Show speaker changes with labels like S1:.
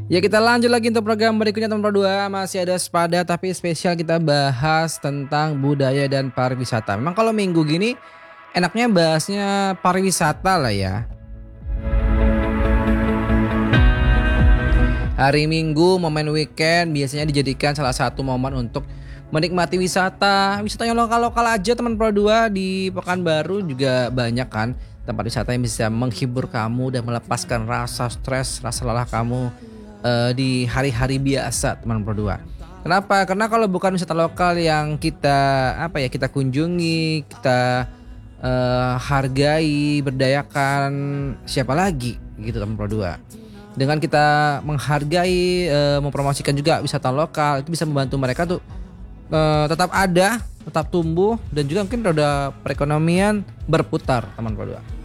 S1: Ya kita lanjut lagi untuk program berikutnya teman Pro 2. Masih ada Sepada tapi spesial kita bahas tentang budaya dan pariwisata. Memang kalau minggu gini enaknya bahasnya pariwisata lah ya. Hari Minggu momen weekend biasanya dijadikan salah satu momen untuk menikmati wisata yang lokal-lokal aja teman Pro 2. Di Pekanbaru juga banyak kan tempat wisata yang bisa menghibur kamu dan melepaskan rasa stres, rasa lelah kamu di hari-hari biasa teman Pro 2. Kenapa? Karena kalau bukan wisata lokal yang kita kunjungi, kita hargai, berdayakan, siapa lagi gitu teman Pro 2. Dengan kita menghargai, mempromosikan juga wisata lokal, itu bisa membantu mereka tuh tetap ada, tetap tumbuh, dan juga mungkin roda perekonomian berputar teman Pro 2.